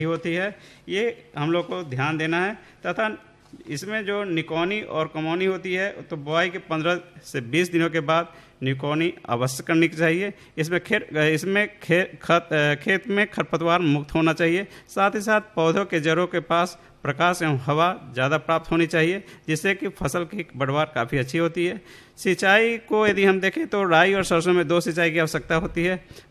होती है, ये हम लोग को ध्यान देना है। तथा इसमें जो निकौनी और कमौनी होती है तो बुआई के 15 से 20 दिनों के बाद निकौनी अवश्य करनी चाहिए। इसमें खेत में खरपतवार मुक्त होना चाहिए। साथ ही साथ पौधों के जड़ों के पास प्रकाश एवं हवा ज़्यादा प्राप्त होनी चाहिए, जिससे कि फसल की बढ़वार काफ़ी अच्छी होती है। सिंचाई को यदि हम देखें तो राई और सरसों में 2 सिंचाई की आवश्यकता होती है।